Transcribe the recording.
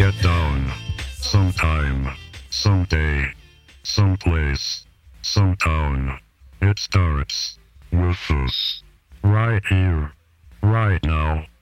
get down. Sometime, someday, someplace, sometime. It starts with us. Right here, right now.